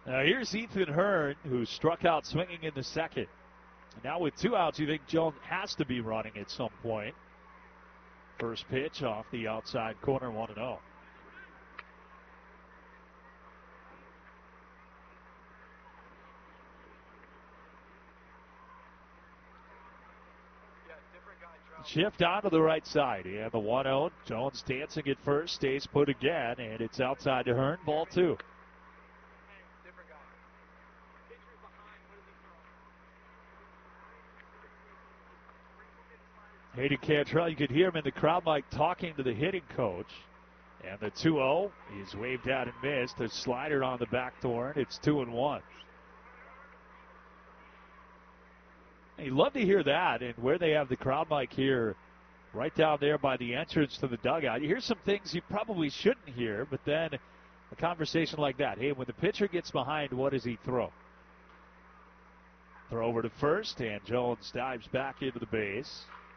Now here's Ethan Hearn, who struck out swinging in the second. Now with 2 outs, you think Jones has to be running at some point. First pitch off the outside corner, 1-0. Shift on to the right side. And the 1-0. Jones dancing at first, stays put again, and it's outside to Hearn. Ball 2. Hayden Cantrell, you could hear him in the crowd mic talking to the hitting coach. And the 2-0 is waved out and missed. A slider on the back door, and it's 2-1. You love to hear that, and where they have the crowd mic here, right down there by the entrance to the dugout. You hear some things you probably shouldn't hear, but then a conversation like that. Hey, when the pitcher gets behind, what does he throw? Throw over to first, and Jones dives back into the base.